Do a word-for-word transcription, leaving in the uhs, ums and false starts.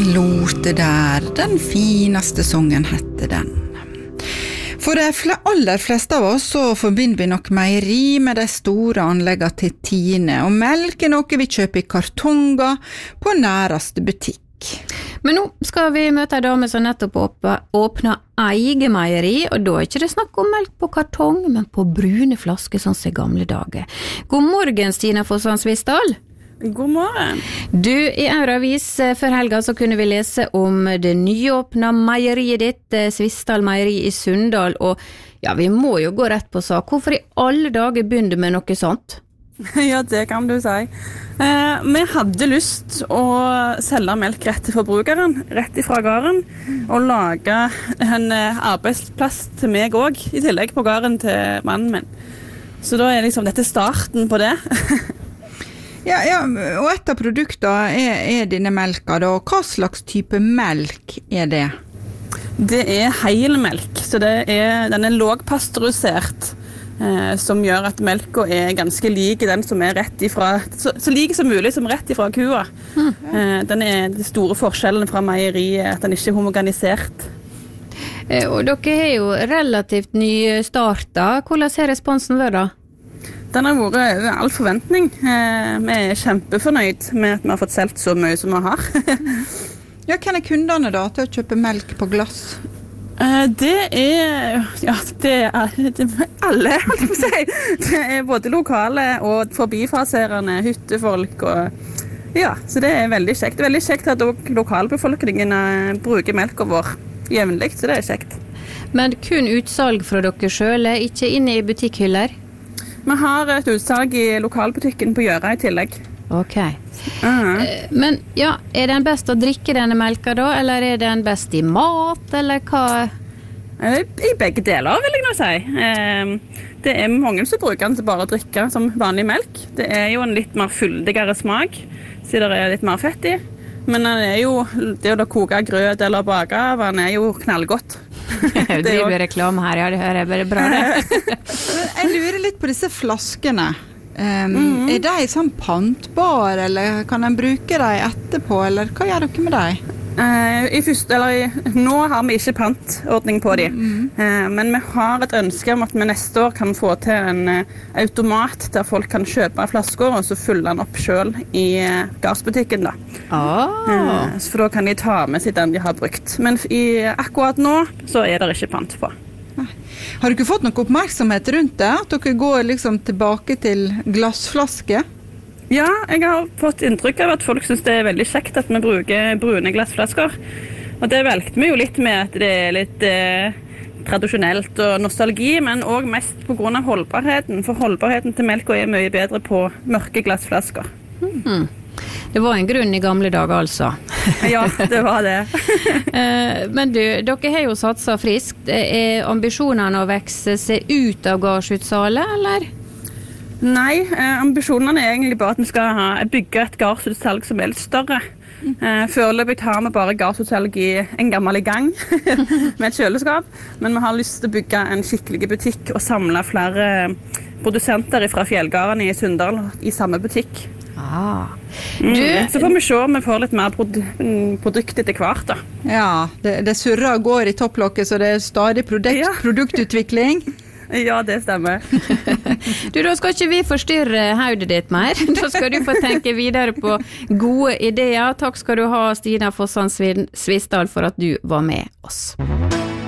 låt det der, den finaste sången hette den. For de aller fleste av oss så forbinder vi nok meieri med de store anleggene til Tine, og melk er noe vi kjøper i kartonger på næreste butikk. Men nå skal vi møte en dame som nettopp åpner egen meieri, og da er ikke det snakk om melk på kartong, men på brune flasker sånn som i gamle dager. God morgen, Stina Fossand Svisdal. God morgen. Du, i Euravis før helga så kunne vi lese om det nyåpna meieriet ditt, Svisdal meieri i Sunndal, og ja, vi må jo gå rett på sak. Hvorfor i alle dager begynner med noe sånt? Ja, det kan du si. Eh, vi hadde lyst å selge melk rett til forbrukeren, rett ifra gården, og lage en arbeidsplass til meg også, i tillegg på gården til mannen min. Så da er liksom dette starten på det. Ja, ja, og et av produktene er, er denne melka da. Hva slags type melk er det? Det er heilmelk, så det er, den er lågpasteurisert, eh, som gjør at melka er ganske lik den som er rett ifra, så, så lik som mulig som rett ifra kua. Mm. Eh, den er de store forskjellen fra meieriet, at den ikke er homogenisert. Eh, og dere er jo relativt nystarta. Hvordan har responsen vært da? Den har vært over all forventning. Eh, vi er kjempefornøyd med at vi har fått solgt så mye som vi har. Ja, hvem er kundene da til å kjøpe melk på glass? Eh, det er, ja, det er, det er alle, holdt jeg på å si. Det er både lokale og forbipasserende hyttefolk. Og, ja, så det er veldig kjekt. Det er veldig kjekt at også lokalbefolkningen bruker melka vår jevnlig, så det er kjekt. Men kun utsalg fra dere selv, ikke inne i butikkhyller? Vi har et utsalg i lokalbutikken på Gjøra i tillegg. Ok. Uh-huh. Men ja, er den best å drikke denne melka da, eller er den best i mat, eller hva? I begge deler, vil jeg nå si. Det er mange som bruker den til bare å drikke som vanlig melk. Det er jo en litt mer fyldigere smak, siden det er litt mer fett i. Men den er jo, det å koke grøt eller bake av, den er jo knallgodt. Jeg driver reklame her, ja, det hører jeg bare bra det. Jeg lurer litt på disse flaskene. Um, mm. Er de sånn pantbar, eller kan en bruke dem etterpå, eller hva gjør dere med dem? Uh, i første, eller i, nå har vi ikke pantordning på dem, mm. uh, men vi har et ønske om at vi neste år kan få til en uh, automat der folk kan kjøpe flasker og så fylle den opp selv i uh, gassbutikken da. Ah. Uh, for da kan de ta med seg den de har brukt. Men i, akkurat nå så er det ikke pant på. Har du ikke fått noe oppmerksomhet rundt det? At dere går liksom tilbake til glassflaske? Ja, jeg har fått inntrykk av at folk synes det er veldig kjekt at vi bruker brune glassflasker. Og det velgte vi jo litt med at det er litt eh, tradisjonelt og nostalgi, men også mest på grunn av holdbarheten. For holdbarheten til melka er mye bedre på mørke glassflasker. Mm. Det var en grunn i gamle dager, altså. Ja, det var det. Men du, dere har jo satset friskt. Er ambisjonene å vekse seg ut av gardsutsalet, eller? Nei, eh, ambisjonene er egentlig bare at vi skal ha, bygge et gardsutsalg som er litt større. Eh, Foreløpig har vi bare gardsutsalg i en gammel gang med et kjøleskap, men vi har lyst til å bygge en skikkelig butikk og samle flere produsenter fra fjellgårdene i Sunndal i samme butikk. Ah. Du, mm, så får vi se om vi får litt mer produ produkt etter hvert da. Ja, det, det surrer og går i topplokket, så det er stadig produkt, ja. produktutvikling. Ja, det stemmer. Du, da skal ikke vi forstyrre hodet ditt mer. Da skal du få tenke videre på gode ideer. Takk skal du ha, Stina Fossand Svisdal, for at du var med oss.